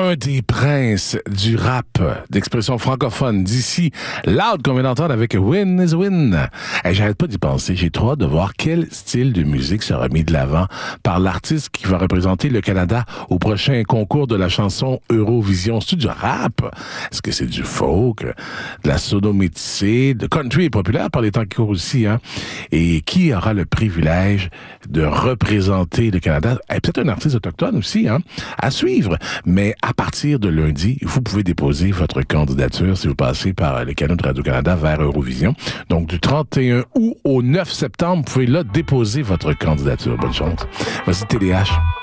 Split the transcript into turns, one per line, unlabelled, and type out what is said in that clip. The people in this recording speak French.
un des princes du rap d'expression francophone d'ici, Loud qu'on vient d'entendre avec Win is Win. Et j'arrête pas d'y penser, j'ai trop hâte de voir quel style de musique sera mis de l'avant par l'artiste qui va représenter le Canada au prochain concours de la chanson Eurovision. C'est-tu du rap? Est-ce que c'est du folk, de la sono-métissée, de country populaire par les temps qui courent aussi, hein? Et qui aura le privilège de représenter le Canada? Et peut-être un artiste autochtone aussi, hein? À suivre. Mais à partir de lundi, vous pouvez déposer votre candidature si vous passez par les canaux de Radio-Canada vers Eurovision. Donc, du 31 août au 9 septembre, vous pouvez là déposer votre candidature. Bonne chance. Voici TDH.